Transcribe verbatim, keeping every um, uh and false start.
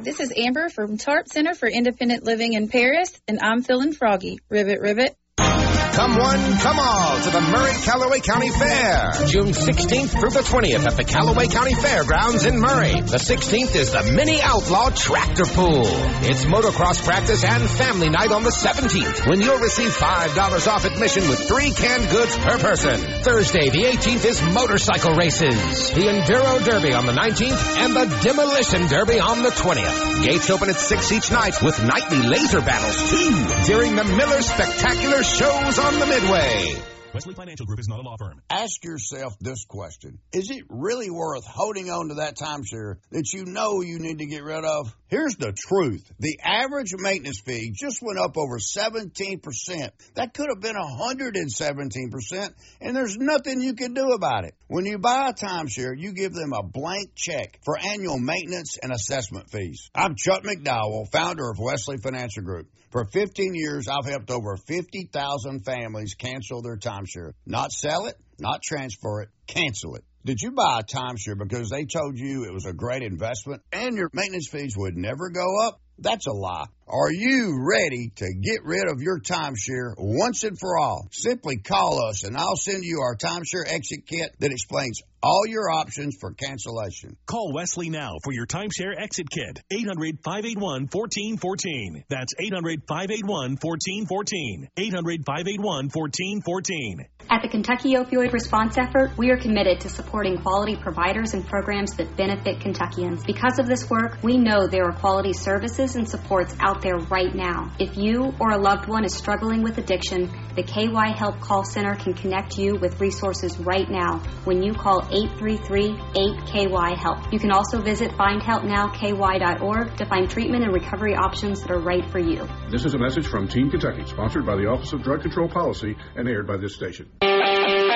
this is Amber from TARP Center for Independent Living in Paris, and I'm feeling froggy. Ribbit, ribbit. Come one, come all to the Murray-Callaway County Fair. June sixteenth through the twentieth at the Callaway County Fairgrounds in Murray. The sixteenth is the Mini Outlaw Tractor Pool. It's motocross practice and family night on the seventeenth, when you'll receive five dollars off admission with three canned goods per person. Thursday, the eighteenth, is motorcycle races. The Enduro Derby on the nineteenth and the Demolition Derby on the twentieth. Gates open at six each night with nightly laser battles, too, during the Miller Spectacular Shows on the Midway. Wesley Financial Group is not a law firm. Ask yourself this question. Is it really worth holding on to that timeshare that you know you need to get rid of? Here's the truth. The average maintenance fee just went up over seventeen percent. That could have been one hundred seventeen percent, and there's nothing you can do about it. When you buy a timeshare, you give them a blank check for annual maintenance and assessment fees. I'm Chuck McDowell, founder of Wesley Financial Group. For fifteen years, I've helped over fifty thousand families cancel their timeshare. Not sell it, not transfer it, cancel it. Did you buy a timeshare because they told you it was a great investment and your maintenance fees would never go up? That's a lie. Are you ready to get rid of your timeshare once and for all? Simply call us and I'll send you our timeshare exit kit that explains all your options for cancellation. Call Wesley now for your timeshare exit kit. eight hundred, five eight one, one four one four. That's eight hundred, five eight one, one four one four. eight hundred, five eight one, one four one four. At the Kentucky Opioid Response Effort, we are committed to supporting quality providers and programs that benefit Kentuckians. Because of this work, we know there are quality services and supports out there right now. If you or a loved one is struggling with addiction, the K Y Help Call Center can connect you with resources right now when you call eight three three, eight K Y HELP. You can also visit find help now K Y dot org to find treatment and recovery options that are right for you. This is a message from Team Kentucky, sponsored by the Office of Drug Control Policy and aired by this station.